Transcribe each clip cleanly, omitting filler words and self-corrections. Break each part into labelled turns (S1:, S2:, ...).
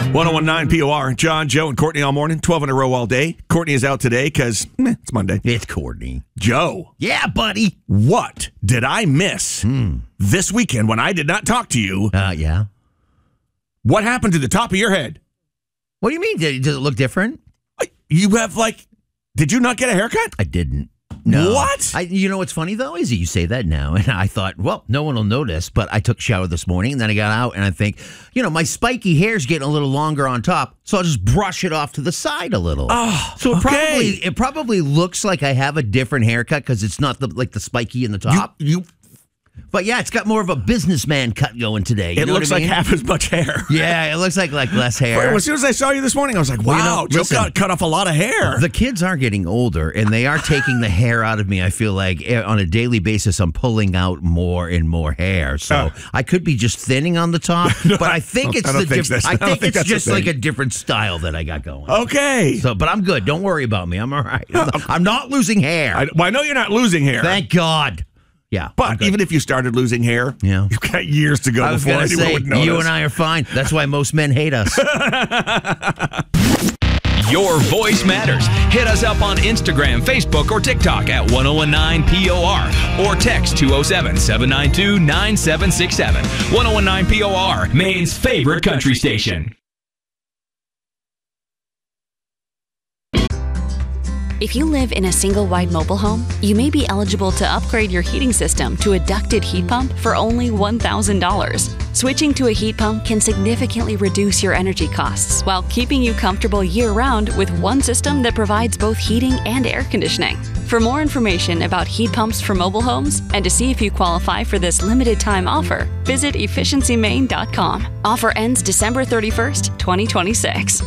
S1: 1019 POR. John, Joe, and Courtney all morning. 12 in a row all day. Courtney is out today because it's Monday.
S2: It's Courtney.
S1: Joe.
S2: Yeah, buddy.
S1: What did I miss this weekend when I did not talk to you?
S2: Yeah.
S1: What happened to the top of your head?
S2: What do you mean? Does it look different?
S1: You have did you not get a haircut?
S2: I didn't. No.
S1: What?
S2: You know what's funny, though, is that you say that now, and I thought, well, no one will notice, but I took a shower this morning, and then I got out, and I think, my spiky hair's getting a little longer on top, so I'll just brush it off to the side a little.
S1: Oh,
S2: so
S1: okay.
S2: it probably looks like I have a different haircut because it's not the spiky in the top. But yeah, it's got more of a businessman cut going today.
S1: It looks like half as much hair.
S2: Yeah, it looks like less hair.
S1: As soon as I saw you this morning, I was like, wow, Joe cut off a lot of hair.
S2: The kids are getting older, and they are taking the hair out of me. I feel like on a daily basis, I'm pulling out more and more hair. So I could be just thinning on the top, but I think it's just like a different style that I got going.
S1: Okay.
S2: But I'm good. Don't worry about me. I'm all right. I'm not losing hair.
S1: I know you're not losing hair.
S2: Thank God. Yeah,
S1: but even if you started losing hair, you've got years to go before anyone would notice.
S2: You and I are fine. That's why most men hate us.
S3: Your voice matters. Hit us up on Instagram, Facebook, or TikTok at 1019 POR or text 207-792-9767. 1019 POR, Maine's favorite country station.
S4: If you live in a single-wide mobile home, you may be eligible to upgrade your heating system to a ducted heat pump for only $1,000. Switching to a heat pump can significantly reduce your energy costs while keeping you comfortable year-round with one system that provides both heating and air conditioning. For more information about heat pumps for mobile homes and to see if you qualify for this limited-time offer, visit efficiencymaine.com. Offer ends December 31st, 2026.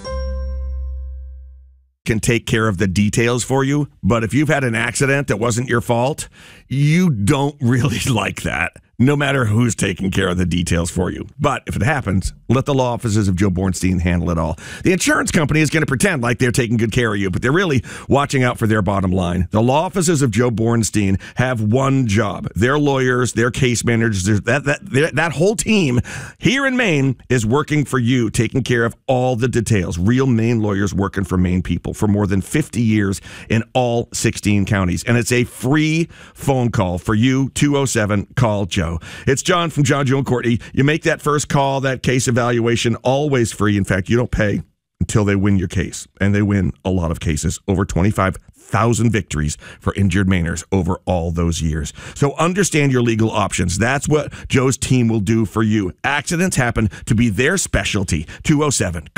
S1: Can take care of the details for you, but if you've had an accident that wasn't your fault, you don't really like that, no matter who's taking care of the details for you. But if it happens, let the law offices of Joe Bornstein handle it all. The insurance company is going to pretend like they're taking good care of you, but they're really watching out for their bottom line. The law offices of Joe Bornstein have one job. Their lawyers, their case managers, that whole team here in Maine is working for you, taking care of all the details. Real Maine lawyers working for Maine people for more than 50 years in all 16 counties. And it's a free phone call for you, 207-CALL-JOE. It's John from John, Joe, and Courtney. You make that first call, that case evaluation, always free. In fact, you don't pay until they win your case. And they win a lot of cases, over 25,000 victories for injured Mainers over all those years. So understand your legal options. That's what Joe's team will do for you. Accidents happen to be their specialty. 207